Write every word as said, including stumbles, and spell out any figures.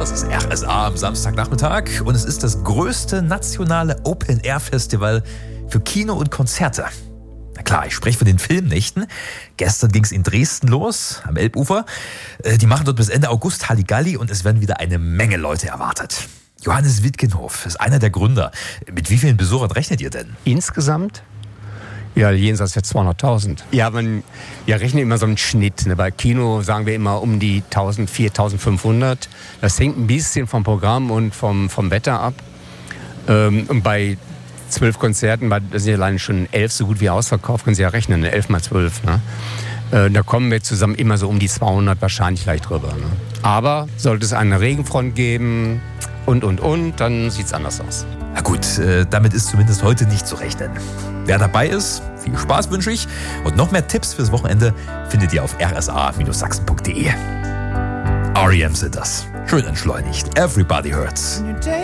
Das ist R S A am Samstagnachmittag und es ist das größte nationale Open-Air-Festival für Kino und Konzerte. Na klar, ich spreche von den Filmnächten. Gestern ging es in Dresden los, am Elbufer. Die machen dort bis Ende August Halligalli und es werden wieder eine Menge Leute erwartet. Johannes Wittgenhof ist einer der Gründer. Mit wie vielen Besuchern rechnet ihr denn? Insgesamt? Ja, jenseits der zweihunderttausend. Ja, man, wir rechnen immer so einen Schnitt. Ne? Bei Kino sagen wir immer um die tausend, viertausendfünfhundert. Das hängt ein bisschen vom Programm und vom, vom Wetter ab. Ähm, und bei zwölf Konzerten, weil das sind ja allein schon elf so gut wie ausverkauft, können Sie ja rechnen, elf mal zwölf. Ne? Äh, da kommen wir zusammen immer so um die zweihundert, wahrscheinlich leicht drüber. Ne? Aber sollte es eine Regenfront geben und, und, und, dann sieht es anders aus. Na gut, äh, damit ist zumindest heute nicht zu rechnen. Wer dabei ist, viel Spaß wünsche ich. Und noch mehr Tipps fürs Wochenende findet ihr auf r s a Sachsen punkt d e. R E M sind das. Schön entschleunigt. Everybody hurts.